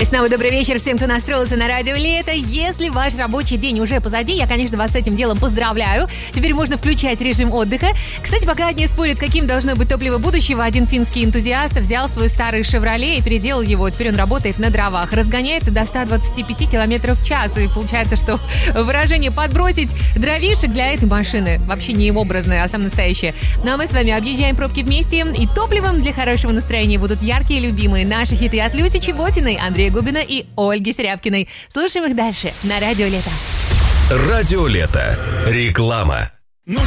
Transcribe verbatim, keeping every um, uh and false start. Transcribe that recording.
снова добрый вечер всем, кто настроился на радио Лето. Если ваш рабочий день уже позади, я, конечно, вас с этим делом поздравляю. Теперь можно включать режим отдыха. Кстати, пока одни спорят, каким должно быть топливо будущего, один финский энтузиаст взял свой старый «Шевроле» и переделал его. Теперь он работает на дровах. Разгоняется до ста двадцати пяти километров в час. И получается, что выражение «подбросить дровишек» для этой машины вообще не образное, а самое настоящее. Ну а мы с вами объезжаем пробки вместе. И топливом для хорошего настроения будут яркие любимые наши хиты от Люси Чеботиной, Андрея Губина и Ольги Серябкиной. Слушаем их дальше на радио Лето. Радио Лето. Реклама.